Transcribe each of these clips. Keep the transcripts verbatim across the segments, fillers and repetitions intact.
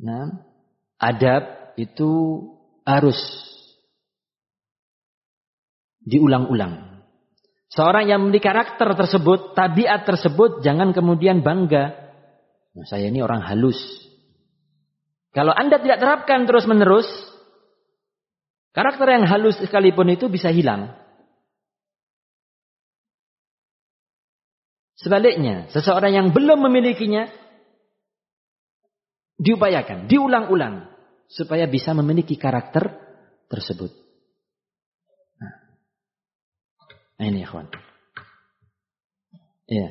Nah, adab itu harus diulang-ulang. Seorang yang memiliki karakter tersebut, tabiat tersebut, jangan kemudian bangga. Nah, saya ini orang halus. Kalau Anda tidak terapkan terus-menerus, karakter yang halus sekalipun itu bisa hilang. Sebaliknya, seseorang yang belum memilikinya, diupayakan, diulang-ulang, supaya bisa memiliki karakter tersebut. Nah, ini ya kawan. Iya.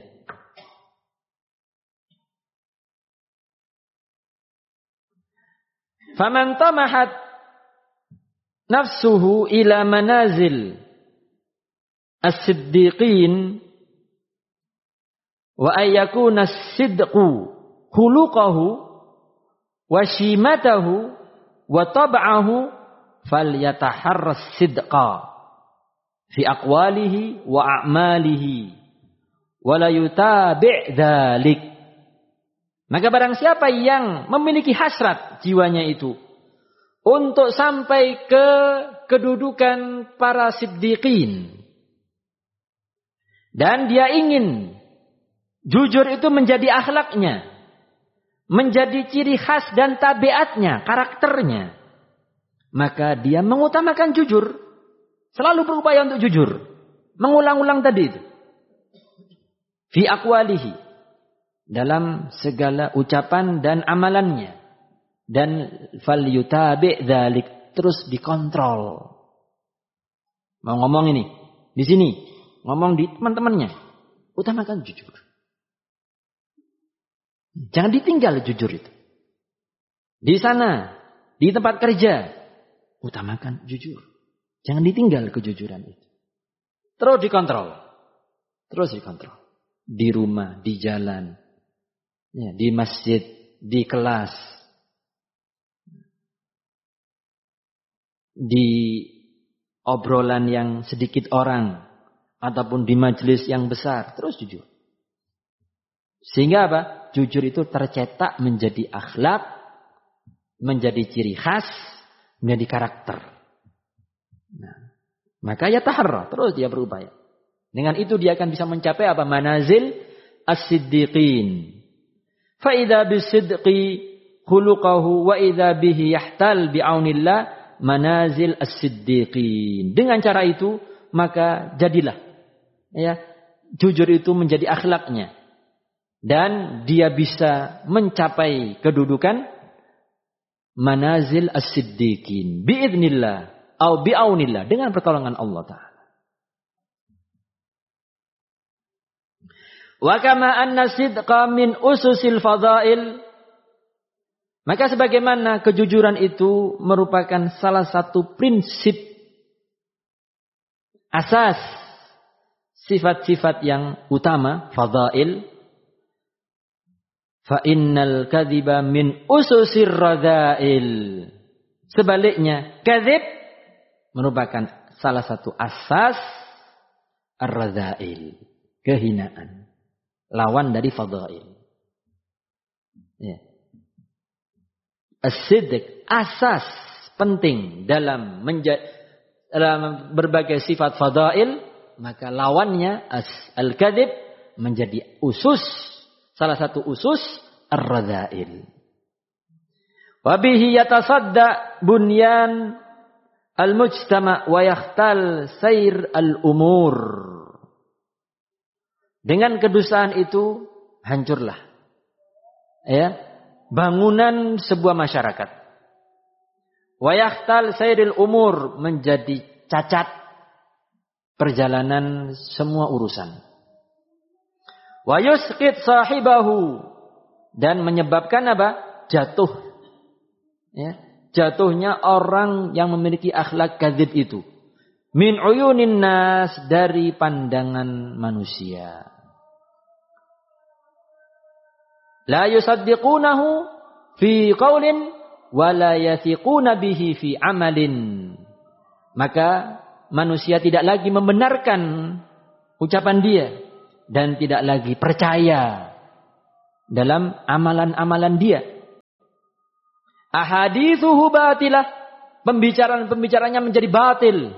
Faman tamahat nafsuhu ila manazil as-siddiqin wa ayyakuna as-sidqu khuluquhu wa shimatahu wa tab'ahu falyataharra as-sidqa fi aqwalihi wa a'malihi wa la yutabi' dzalik. Maka barang siapa yang memiliki hasrat jiwanya itu untuk sampai ke kedudukan para siddiqin, dan dia ingin jujur itu menjadi akhlaknya, menjadi ciri khas dan tabiatnya, karakternya, maka dia mengutamakan jujur, selalu berupaya untuk jujur, mengulang-ulang tadi itu, fi aqwalihi, dalam segala ucapan dan amalannya, dan fal yutabi' dzalik, terus dikontrol. Mau ngomong ini di sini, ngomong di teman-temannya, utamakan jujur. Jangan ditinggal jujur itu. Di sana, di tempat kerja, utamakan jujur. Jangan ditinggal kejujuran itu. Terus dikontrol. Terus dikontrol. Di rumah, di jalan, ya, di masjid, di kelas, di obrolan yang sedikit orang, ataupun di majelis yang besar, terus jujur. Sehingga apa? Jujur itu tercetak menjadi akhlak, menjadi ciri khas, menjadi karakter. Nah, maka ya taharra, terus dia berupaya. Dengan itu dia akan bisa mencapai apa? Manazil as-siddiqin. Fa idza bisidqi khuluquhu wa idza bihi yahtal bi'aunillah manazil as-siddiqin. Dengan cara itu maka jadilah ya, jujur itu menjadi akhlaknya, dan dia bisa mencapai kedudukan manazil as-siddiqin biidznillah atau bi'aunillah, dengan pertolongan Allah Ta'ala. Wa kama anna sidqa min ususil fadail, maka sebagaimana kejujuran itu merupakan salah satu prinsip asas sifat-sifat yang utama, fadail, fa innal kadhiba min ususir radhail. Sebaliknya, kadzib merupakan salah satu asas ar-radhail, kehinaan. Lawan dari fadail. Ya. As-sidq, asas penting dalam, menja- dalam berbagai sifat fadail, maka lawannya al-kadzib menjadi usus, salah satu usus ar-radhail. Wa bihi yatasadda bunyan al-mujtama' wa yakhtal sair al-umur. Dengan kedustaan itu hancurlah ya bangunan sebuah masyarakat. Wa yakhtal sairil umur, menjadi cacat perjalanan semua urusan. Wa yusqit sahibahu, dan menyebabkan apa? Jatuh. Ya, jatuhnya orang yang memiliki akhlak kadzib itu. Min uyunin nas, dari pandangan manusia. La yusaddiqunahu fi qaulin wa la yathiquna bihi fi amalin. Maka manusia tidak lagi membenarkan ucapan dia, dan tidak lagi percaya dalam amalan-amalan dia. Ahaditsuhu batilah. Pembicaraan-pembicaranya menjadi batil.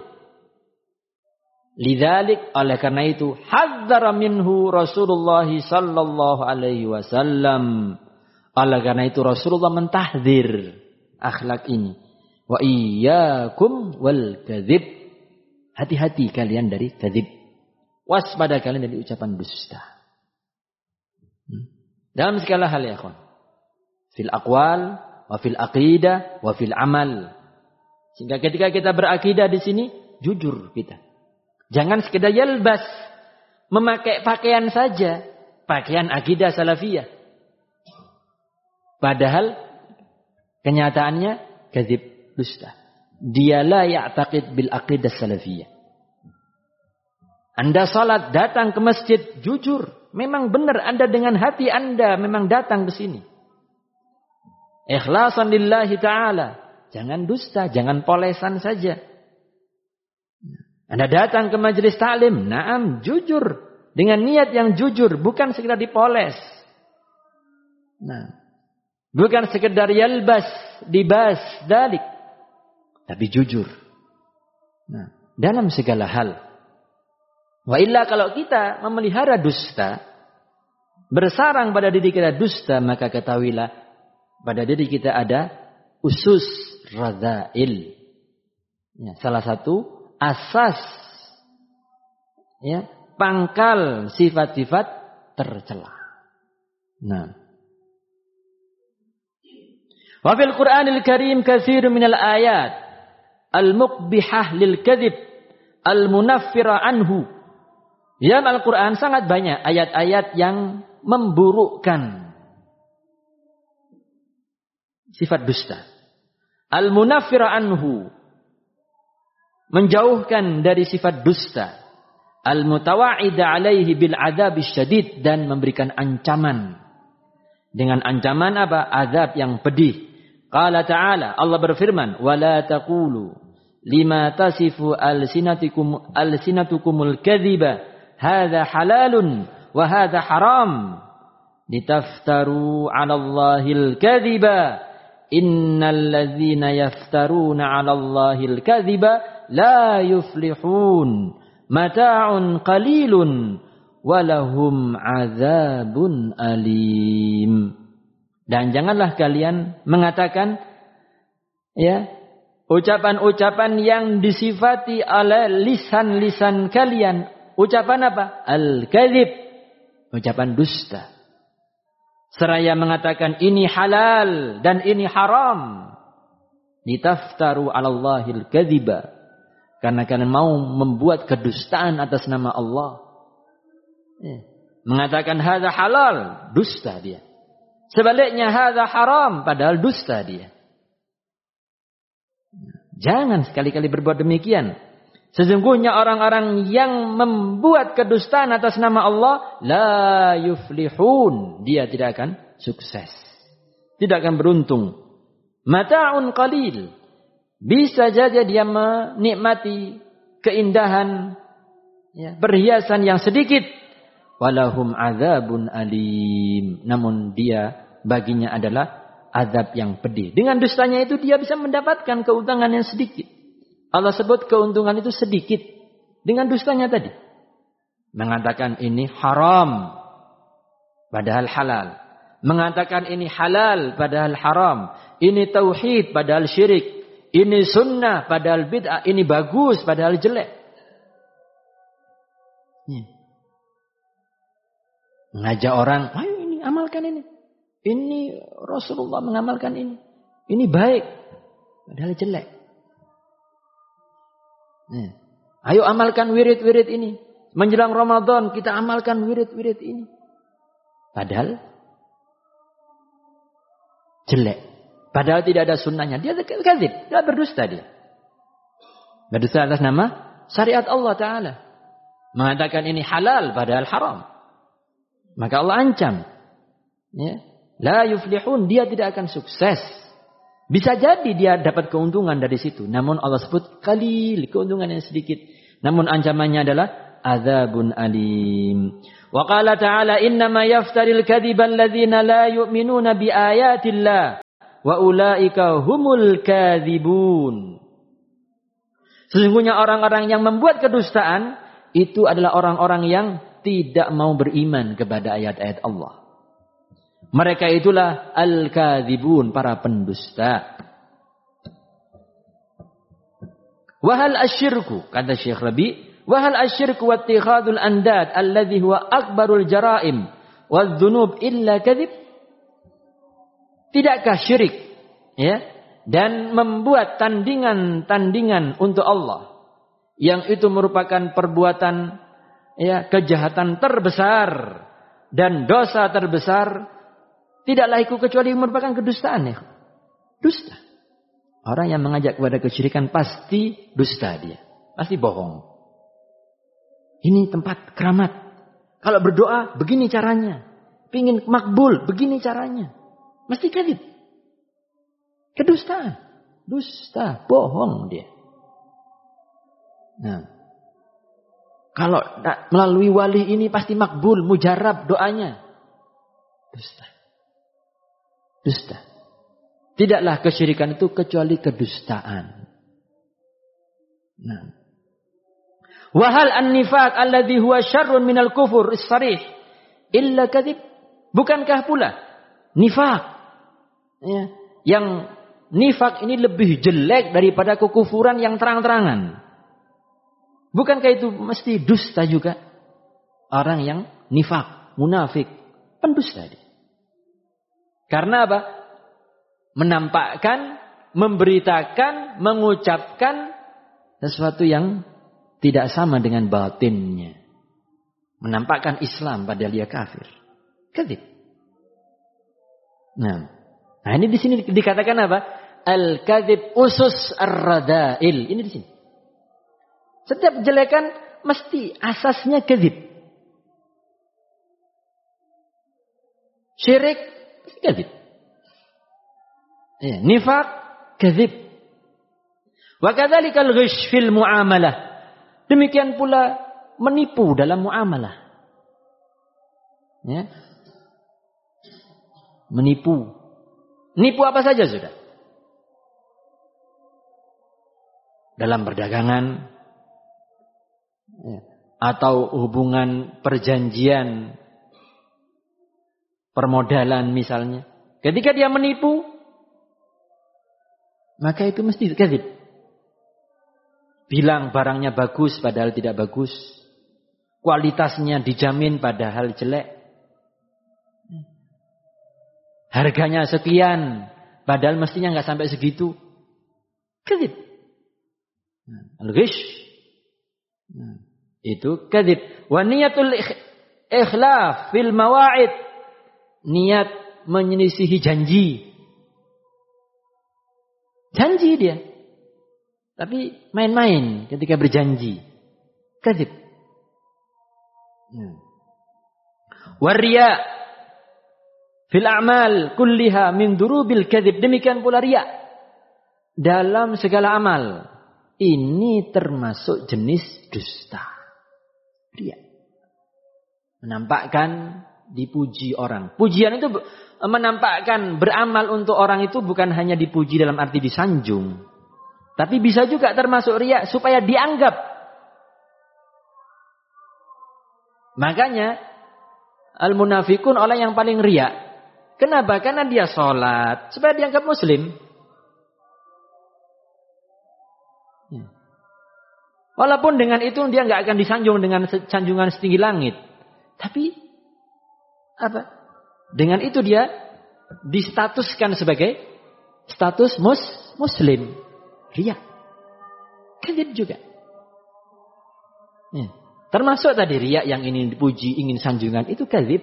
Lidzalik, oleh karena itu, hadzara minhu Rasulullah sallallahu alaihi wasallam. Oleh karena itu Rasulullah mentahdzir akhlak ini. Wa iyyakum wal kadzib. Hati-hati kalian dari kadzib. Waspada kalian dari ucapan dusta. Dalam segala hal ya kawan. Fil aqwal, wa fil aqidah, wa fil amal. Sehingga ketika kita berakidah di sini, jujur kita. Jangan sekedar yalbas, memakai pakaian saja, pakaian akidah salafiyah. Padahal kenyataannya kadzib, dusta. Dia la ya'taqid bil aqidah salafiyah. Anda salat, datang ke masjid, jujur, memang benar Anda dengan hati Anda memang datang ke sini. Ikhlasan lillahi ta'ala. Jangan dusta, jangan polesan saja. Anda datang ke majelis taklim, naam, jujur. Dengan niat yang jujur, bukan sekedar dipoles. Nah, bukan sekedar yalbas, dibas, dalik. Tapi jujur. Nah, dalam segala hal. Wa illa kalau kita memelihara dusta, bersarang pada diri kita dusta, maka ketahuilah pada diri kita ada usus radzail. Ya, salah satu asas, ya, pangkal sifat-sifat tercela. Nah, wa fil Qur'anil Karim katsirun minal ayat al-muqbihah lil kadzib al-munaffira anhu. Dalam Al-Qur'an sangat banyak ayat-ayat yang memburukkan sifat dusta. Al-munaffira anhu, menjauhkan dari sifat dusta. Al-mutawa'ida alaihi bil adzabis syadid, dan memberikan ancaman. Dengan ancaman apa? Azab yang pedih. Qala ta'ala, Allah berfirman, "Wa la taqulu lima tasifu alsinatukum alsinatukumul kadhiba hadza halalun wa hadza haram litaftaru 'ala Allahil kadhiba innal ladzina yaftaruna 'ala Allahil kadhiba la yuflihun mata'un qalilun walahum 'adzabun alim." Dan janganlah kalian mengatakan, ya, ucapan-ucapan yang disifati oleh lisan-lisan kalian. Ucapan apa? Al-kadzib, ucapan dusta. Seraya mengatakan ini halal dan ini haram. Litaftaru 'ala Allahil kadziba, karena kalian mau membuat kedustaan atas nama Allah. Ya. Mengatakan hadza halal, dusta dia. Sebaliknya hadza haram, padahal dusta dia. Jangan sekali-kali berbuat demikian. Sesungguhnya orang-orang yang membuat kedustaan atas nama Allah, la yuflihun, dia tidak akan sukses, tidak akan beruntung. Mata'un qalil, bisa saja dia menikmati keindahan, ya, perhiasan yang sedikit. Walahum adzabun alim, namun dia baginya adalah azab yang pedih. Dengan dustanya itu dia bisa mendapatkan keuntungan yang sedikit. Allah sebut keuntungan itu sedikit dengan dustanya tadi. Mengatakan ini haram padahal halal. Mengatakan ini halal padahal haram. Ini tauhid padahal syirik. Ini sunnah padahal bid'ah. Ini bagus padahal jelek. Ya. Mengajak orang, ayo ini amalkan ini. Ini Rasulullah mengamalkan ini. Ini baik padahal jelek. Ya. Ayo amalkan wirid-wirid ini. Menjelang Ramadan kita amalkan wirid-wirid ini. Padahal jelek. Padahal tidak ada sunnahnya. Dia kadzib, dia berdusta dia. Berdusta atas nama syariat Allah Ta'ala. Mengatakan ini halal padahal haram. Maka Allah ancam. Ya. La yuflihun, dia tidak akan sukses. Bisa jadi dia dapat keuntungan dari situ. Namun Allah sebut qalil, keuntungan yang sedikit. Namun ancamannya adalah adzabun alim. Wa qala ta'ala innama yaftaril kadhiba alladhina la yu'minuna bi ayatillah wa ulaika humul kadzibun. Sesungguhnya orang-orang yang membuat kedustaan itu adalah orang-orang yang tidak mau beriman kepada ayat-ayat Allah. Mereka itulah al-kadzibun, para pendusta. Wahal asyirku, kata Syekh Rabi, wahal asyirku wattikhadul andad alladhi huwa akbarul jaraim wadh-dhunub illa kadzib? Tidakkah syirik, ya, dan membuat tandingan-tandingan untuk Allah yang itu merupakan perbuatan, ya, kejahatan terbesar dan dosa terbesar, tidaklah itu kecuali merupakan kedustaan, ya. Dusta. Orang yang mengajak kepada kesyirikan pasti dusta dia. Pasti bohong. Ini tempat keramat. Kalau berdoa, begini caranya. Pingin makbul, begini caranya. Mesti kadzib. Kedustaan. Dusta, bohong dia. Nah, kalau melalui wali ini pasti makbul, mujarab doanya. Dusta. Dusta. Tidaklah kesyirikan itu kecuali kedustaan. Nah. Wahal an-nifaq alladhi huwa syarrun minal kufur as-sarih illa kadzib? Bukankah pula nifaq, ya, yang nifaq ini lebih jelek daripada kekufuran yang terang-terangan? Bukankah itu mesti dusta juga? Orang yang nifaq, munafik, pendusta dia. Karena apa? Menampakkan, memberitakan, mengucapkan sesuatu yang tidak sama dengan batinnya. Menampakkan Islam padahal dia kafir. Kadzib. Nah, nah ini di sini dikatakan apa? Al-kadzib usus ar-radail. Ini di sini. Setiap kejelekan mesti asasnya kadzib. Syirik mesti kadzib. Ya, nifaq kadzib. Wa kadzalikal ghish fil muamalah. Demikian pula menipu dalam muamalah. Ya. Menipu. Nipu apa saja sudah. Dalam perdagangan, ya, atau hubungan perjanjian permodalan misalnya. Ketika dia menipu, maka itu mesti kadzib. Bilang barangnya bagus padahal tidak bagus. Kualitasnya dijamin padahal jelek. Harganya sekian padahal mestinya nggak sampai segitu. Kadzib. Al-ghish. Itu kadzib. Wa niyatul ikhlaf fil mawa'id. Niat menyelisihi janji. Janji dia. Tapi main-main ketika berjanji. Kadzib. Hmm. Wariya fil a'mal kulliha min durubil kadzib. Demikian pula riya dalam segala amal. Ini termasuk jenis dusta. Riya. Menampakkan dipuji orang. Pujian itu menampakkan beramal untuk orang itu bukan hanya dipuji dalam arti disanjung. Tapi bisa juga termasuk riya supaya dianggap. Makanya al-munafikun orang yang paling riya. Kenapa? Karena dia sholat supaya dianggap muslim. Ya. Walaupun dengan itu dia nggak akan disanjung dengan sanjungan setinggi langit. Tapi apa? Dengan itu dia distatuskan sebagai status mus muslim. Riya. Kadzib juga. Ya. Termasuk tadi riya yang ingin dipuji, ingin sanjungan, itu kadzib.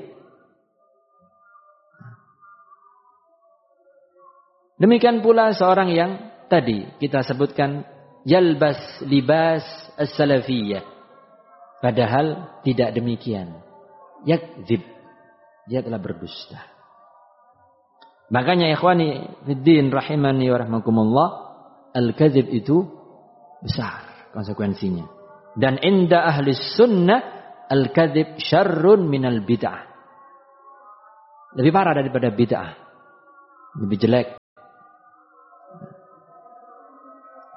Demikian pula seorang yang tadi kita sebutkan yalbas libas as-salafiyah. Padahal tidak demikian. Yakdzib. Dia telah berdusta. Makanya ikhwani fiddin rahimani wa rahmakumullah, al-kadzib itu besar konsekuensinya. Dan inda ahli sunnah al-kadzib syarrun minal bid'ah. Lebih parah daripada bid'ah. Lebih jelek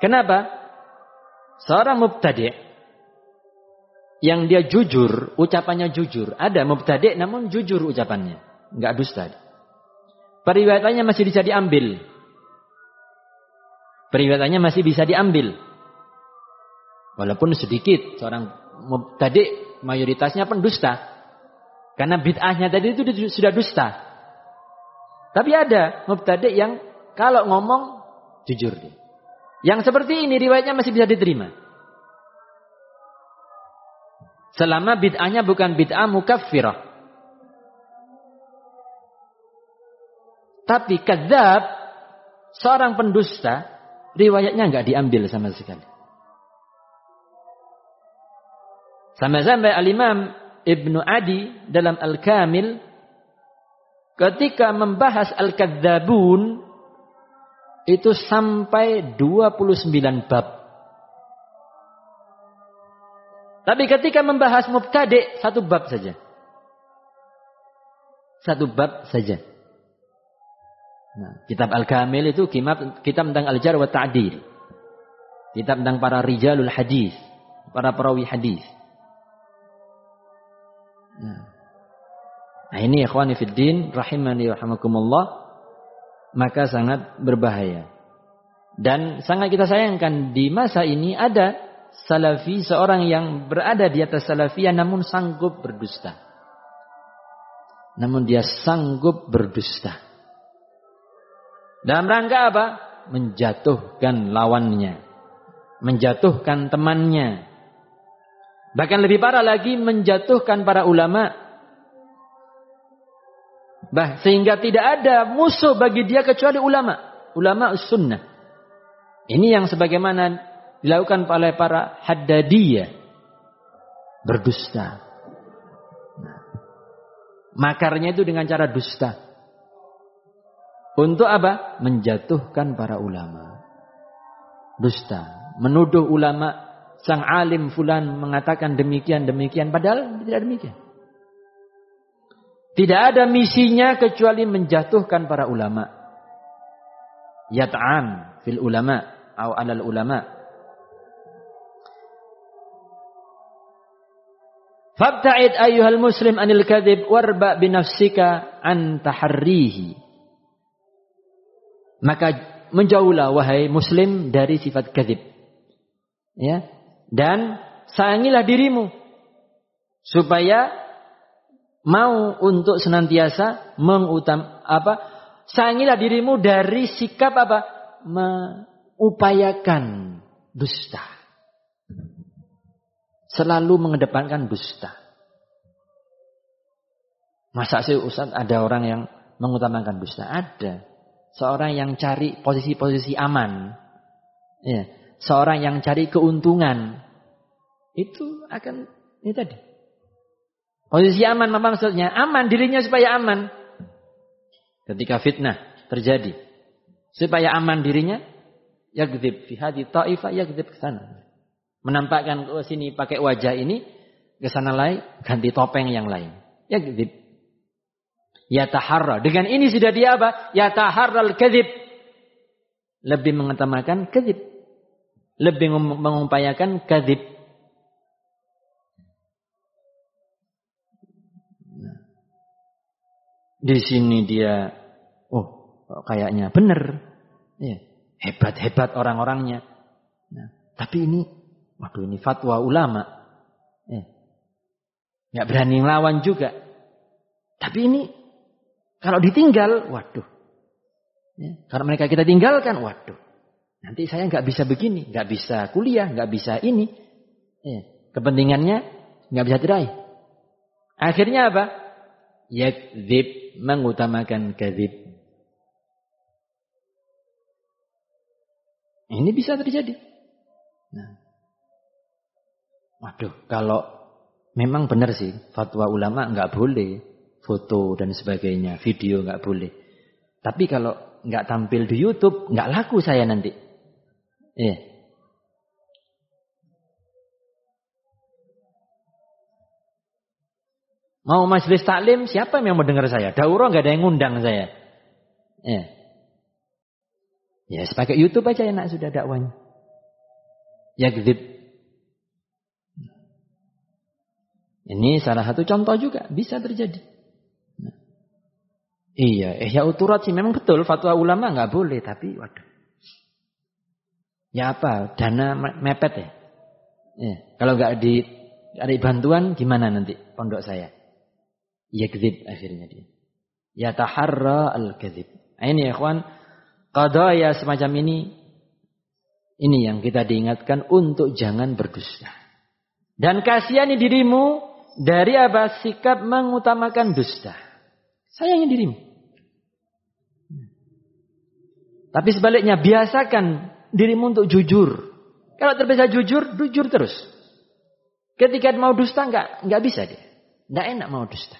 Kenapa? Seorang mubtadi' yang dia jujur, ucapannya jujur. Ada mubtadi' namun jujur ucapannya. Enggak dusta. Periwayatannya masih bisa diambil. Periwayatannya masih bisa diambil. Walaupun sedikit. Seorang mubtadi' mayoritasnya pendusta. Karena bid'ahnya tadi itu sudah dusta. Tapi ada mubtadi' yang kalau ngomong jujur dia. Yang seperti ini riwayatnya masih bisa diterima. Selama bid'ahnya bukan bid'ah mukaffirah. Tapi kadzab, seorang pendusta, riwayatnya enggak diambil sama sekali. Sampai-sampai Al-Imam Ibnu Adi dalam Al-Kamil ketika membahas Al-Kadzabun itu sampai dua puluh sembilan bab. Tapi ketika membahas mubtadi' satu bab saja. Satu bab saja. Nah, kitab Al-Kamil itu kitab, kitab tentang Al-Jar wa Ta'dil. Kitab tentang para rijalul hadis, para perawi hadis. Nah, nah ini ikhwani fiddin rahimani rahimakumullah. Maka sangat berbahaya. Dan sangat kita sayangkan di masa ini ada salafi, seorang yang berada di atas salafiyah namun sanggup berdusta. Namun dia sanggup berdusta. Dalam rangka apa? Menjatuhkan lawannya. Menjatuhkan temannya. Bahkan lebih parah lagi menjatuhkan para ulama. Bah, sehingga tidak ada musuh bagi dia kecuali ulama. Ulama sunnah. Ini yang sebagaimana dilakukan oleh para haddadiyah. Berdusta. Nah, makarnya itu dengan cara dusta. Untuk apa? Menjatuhkan para ulama. Dusta. Menuduh ulama. Sang alim fulan mengatakan demikian, demikian. Padahal tidak demikian. Tidak ada misinya kecuali menjatuhkan para ulama. Yat'an fil ulama atau alal ulama. Fabta'id ayyuhal muslim anil kadhib warba binafsika an taharrihi. Maka menjauhlah wahai muslim dari sifat kadhib. Ya, dan sayangilah dirimu supaya mau untuk senantiasa mengutam apa? Sayangilah dirimu dari sikap apa? Mengupayakan dusta. Selalu mengedepankan dusta. Masa sih Ustaz ada orang yang mengutamakan dusta? Ada. Seorang yang cari posisi-posisi aman. Ya. Seorang yang cari keuntungan. Itu akan ini tadi. Posisi aman apa maksudnya? Aman dirinya supaya aman. Ketika fitnah terjadi. Supaya aman dirinya. Yagdzib fi hadhi ta'ifah yagdzib ke sana. Menampakkan ke sini pakai wajah ini. Ke sana lain ganti topeng yang lain. Yagdzib. Yataharra. Dengan ini sudah dia apa? Yataharral kadzib. Lebih mengutamakan kadzib. Lebih mengupayakan kadzib. Di sini dia, oh kayaknya benar, ya, hebat-hebat orang-orangnya. Nah, tapi ini, waduh ini fatwa ulama, ya, nggak berani ngelawan juga. Tapi ini kalau ditinggal, waduh, ya, kalau mereka kita tinggalkan, waduh, nanti saya nggak bisa begini, nggak bisa kuliah, nggak bisa ini, ya, kepentingannya nggak bisa diraih. Akhirnya apa? Yakdzib. Mengutamakan kadzib. Ini bisa terjadi. Nah. Waduh, kalau memang benar sih fatwa ulama nggak boleh foto dan sebagainya, video nggak boleh. Tapi kalau nggak tampil di YouTube nggak laku saya nanti. Iya. Mau majelis taklim, siapa yang mau dengar saya? Daurah nggak ada yang ngundang saya. Ya, ya pakai YouTube aja enak sudah dakwanya. yakdzib. Ini salah satu contoh juga bisa terjadi. Nah. Iya, ihya uturat sih memang betul fatwa ulama nggak boleh, tapi waduh. Ya apa? Dana mepet ya? Ya, kalau nggak di ada bantuan gimana nanti pondok saya? Yakdzib akhirnya dia. Ya taharra al-kadzib. Ini ya ikhwan, qadaya semacam ini ini yang kita diingatkan untuk jangan berdusta. Dan kasihani dirimu dari apa? Sikap mengutamakan dusta. Sayangi dirimu. Tapi sebaliknya biasakan dirimu untuk jujur. Kalau terbiasa jujur, jujur terus. Ketika mau dusta enggak enggak bisa dia. Enggak enak mau dusta.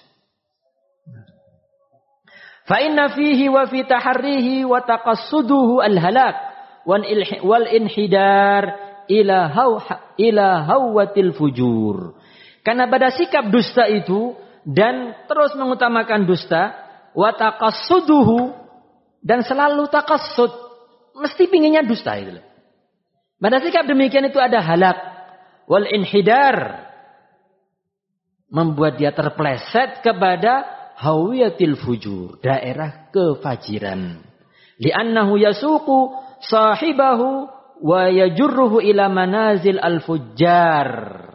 Fa inna fihi wa fi taharrihi wa taqassuduhu al-halak wal inhidar ila haw ila hawatil fujur. Karena pada sikap dusta itu dan terus mengutamakan dusta, wa taqassuduhu dan selalu taqassud, mesti pinginnya dusta itu. Pada sikap demikian itu ada halak wal inhidar, membuat dia terpleset kepada hawiyatil fujur, daerah kefajiran. Li'annahu yasuqu sahibahu wa yajurruhu ila manazil al-fujjar.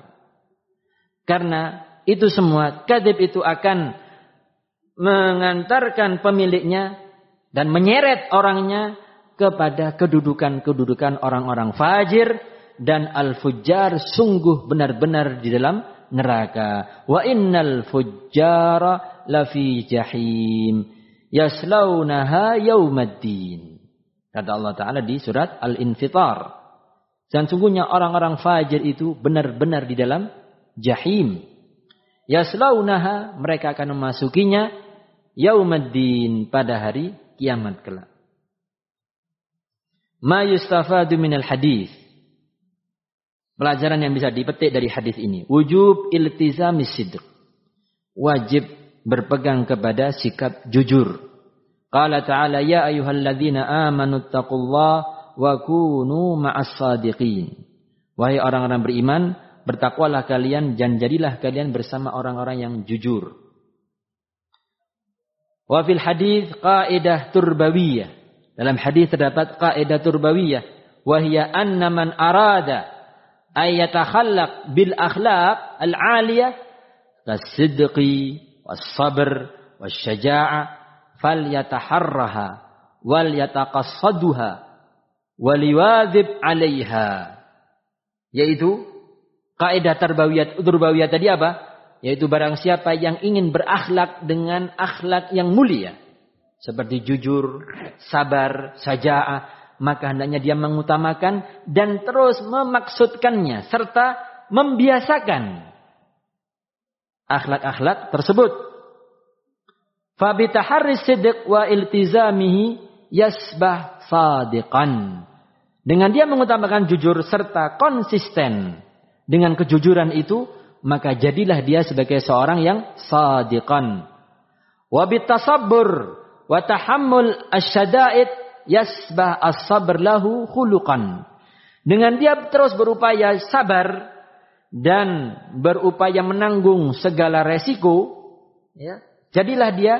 Karena itu semua, kadzib itu akan mengantarkan pemiliknya dan menyeret orangnya kepada kedudukan-kedudukan orang-orang fajir dan al-fujjar sungguh benar-benar di dalam neraka. Wa innal fujjara lafi jahim yaslaunaha yaumaddin. Kata Allah Ta'ala di surat Al-Infitar. Dan sungguhnya orang-orang fajir itu benar-benar di dalam jahim. Yaslaunaha, mereka akan memasukinya yaumaddin, pada hari kiamat kelak. Ma yustafadu minal hadis. Pelajaran yang bisa dipetik dari hadis ini. Wujub iltizamis sidq. Wajib berpegang kepada sikap jujur. Qala ta'ala ya ayyuhalladzina amanu taqullaha wa kunu ma'as sadiqin. Wahai orang-orang beriman, bertakwalah kalian dan jadilah kalian bersama orang-orang yang jujur. Wa fil hadis qaidah turbawiyah. Dalam hadis terdapat kaidah turbawiyah, wa hiya anna man arada ay yatakhallaq bil akhlaq al 'aliyah kas-sidqi was-sabr was-syaja'ah falyataharraha wal yataqassaduha wal yuwadhib 'alaiha. Yaitu kaidah turbawiyah turbawiyah tadi apa? Yaitu barang siapa yang ingin berakhlak dengan akhlak yang mulia, seperti jujur, sabar, saja'ah, maka hendaknya dia mengutamakan dan terus memaksudkannya serta membiasakan akhlak-akhlak tersebut. Fa bi taharris sidq wa iltizamihi yasbah sadiqan. Dengan dia mengutamakan jujur serta konsisten dengan kejujuran itu, maka jadilah dia sebagai seorang yang sadiqan. Wa bi tasabbur wa tahammul asyada'id yasbah as-sabr lahu khuluqan. Dengan dia terus berupaya sabar dan berupaya menanggung segala resiko, ya, jadilah dia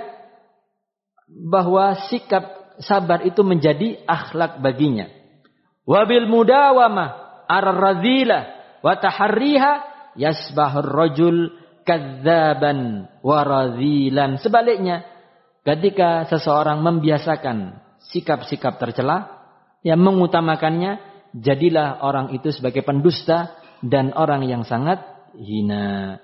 bahwa sikap sabar itu menjadi akhlak baginya. Wa bil mudawamah ar-radhilah wa taharriha yasbahur rajul kadzaban wa radhilan. Sebaliknya, ketika seseorang membiasakan sikap-sikap tercela, yang mengutamakannya, jadilah orang itu sebagai pendusta dan orang yang sangat hina.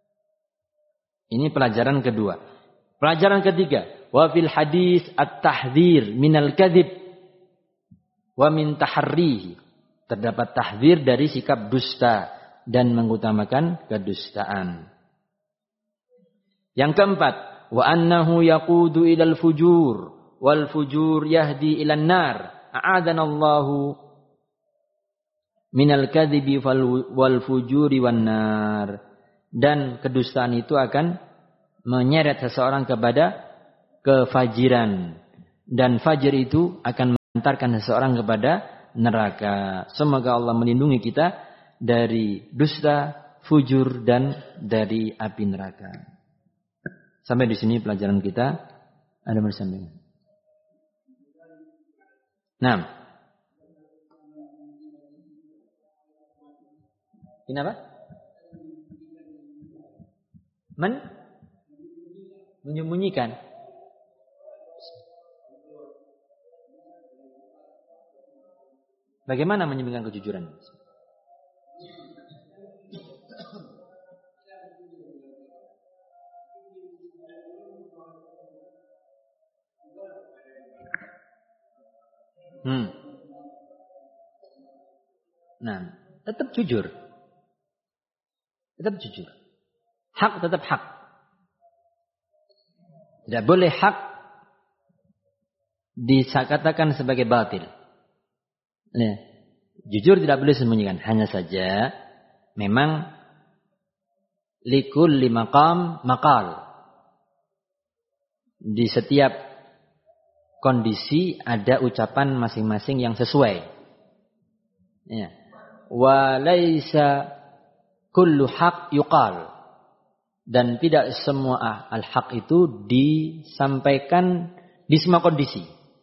Ini pelajaran kedua. Pelajaran ketiga, wa fil hadis at-tahdhir minal kadzib wa min taharrihi. Terdapat tahdzir dari sikap dusta dan mengutamakan kedustaan. Yang keempat, wa annahu yaqudu ilal fujur wal fujur yahdi ilan nar. A'adanallahu minal kadhibi wal fujuri wan nar. Dan kedustaan itu akan menyeret seseorang kepada kefajiran, dan fajir itu akan mengantarkan seseorang kepada neraka. Semoga Allah melindungi kita dari dusta, fujur, dan dari api neraka. Sampai di sini pelajaran kita. Ada bersambung. Nah. Kenapa? Men? Menyembunyikan. Bagaimana menyembunyikan kejujuran? Hmm. Nah, tetap jujur. Tetap jujur. Hak tetap hak. Tidak boleh hak dikatakan sebagai batil. Nah, jujur tidak boleh sembunyikan. Hanya saja memang likulli maqam maqal. Di setiap kondisi ada ucapan masing-masing yang sesuai. Ya. Wa laisa kullu haq yuqal. Dan tidak semua al-haq itu disampaikan di semua kondisi.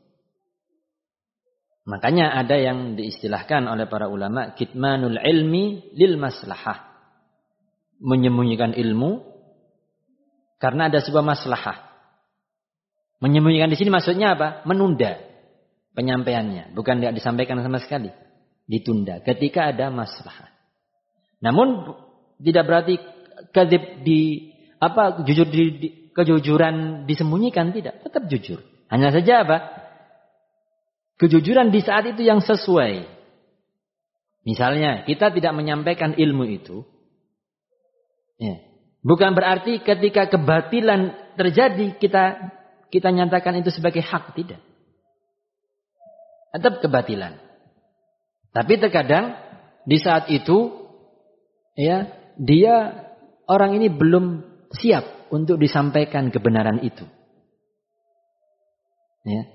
Makanya ada yang diistilahkan oleh para ulama kitmanul ilmi lil maslahah. Menyembunyikan ilmu karena ada sebuah maslahah. Menyembunyikan di sini maksudnya apa? Menunda penyampaiannya, bukan tidak disampaikan sama sekali, ditunda ketika ada maslahah. Namun tidak berarti kadzib di apa jujur di, di kejujuran disembunyikan, tidak, tetap jujur. Hanya saja apa? Kejujuran di saat itu yang sesuai. Misalnya kita tidak menyampaikan ilmu itu, ya, bukan berarti ketika kebatilan terjadi kita kita nyatakan itu sebagai hak, tidak. Tetap kebatilan. Tapi terkadang di saat itu, ya, dia orang ini belum siap untuk disampaikan kebenaran itu. Ya.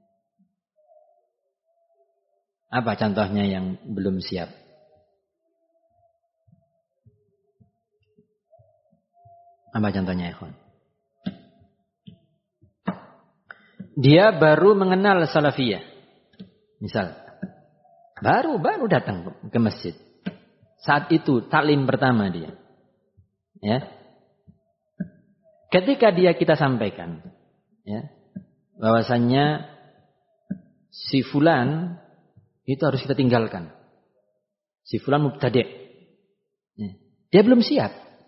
Apa contohnya yang belum siap? Apa contohnya, ikhwan? Dia baru mengenal salafiyah. Misal, baru baru datang ke masjid. Saat itu taklim pertama dia. Ya. Ketika dia kita sampaikan, ya, bahwasannya si fulan itu harus kita tinggalkan. Si fulan mubtadi'. Ya. Dia belum siap.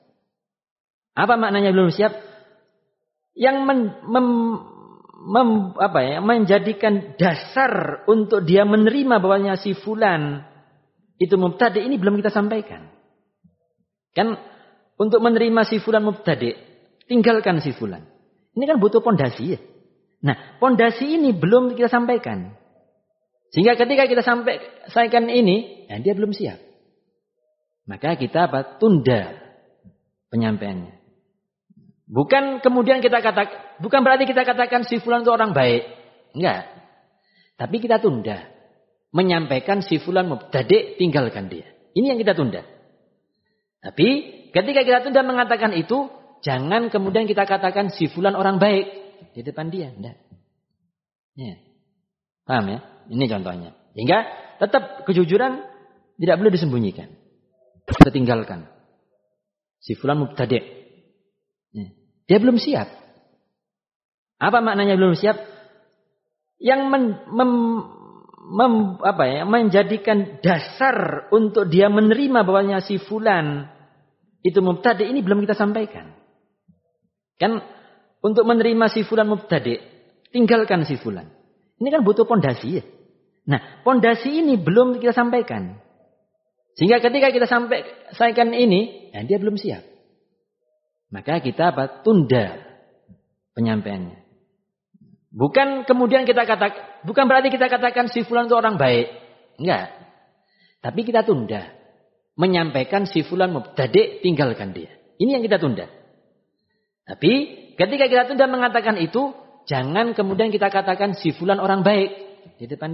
Apa maknanya belum siap? Yang men, mem, mem, apa ya, menjadikan dasar untuk dia menerima bahwanya si fulan itu mubtadi' ini belum kita sampaikan. Kan untuk menerima si fulan mubtadi', tinggalkan si fulan. Ini kan butuh pondasi ya. Nah, pondasi ini belum kita sampaikan. Sehingga ketika kita sampaikan ini, ya dia belum siap. Maka kita apa? Tunda penyampaiannya. Bukan kemudian kita katakan, bukan berarti kita katakan si fulan itu orang baik. Enggak. Tapi kita tunda. Menyampaikan si fulan mubtadi', tinggalkan dia. Ini yang kita tunda. Tapi ketika kita tunda mengatakan itu, jangan kemudian kita katakan si fulan orang baik di depan dia. Enggak. Ya. Paham ya? Ini contohnya. Sehingga tetap kejujuran tidak boleh disembunyikan. Kita tinggalkan. Si fulan mubtadi'. Ya. Dia belum siap. Apa maknanya belum siap? Yang men, mem, mem, apa ya, menjadikan dasar untuk dia menerima bahwanya si fulan itu mubtadi' ini belum kita sampaikan. Kan untuk menerima si fulan mubtadi', tinggalkan si fulan. Ini kan butuh pondasi ya. Nah, pondasi ini belum kita sampaikan. Sehingga ketika kita sampaikan ini, ya dia belum siap. Maka kita apa? Tunda penyampaiannya. Bukan kemudian kita katakan, bukan berarti kita katakan si fulan itu orang baik. Enggak. Tapi kita tunda. Menyampaikan si fulan mubtadi', tinggalkan dia. Ini yang kita tunda. Tapi ketika kita tunda mengatakan itu, jangan kemudian kita katakan si fulan orang baik di depan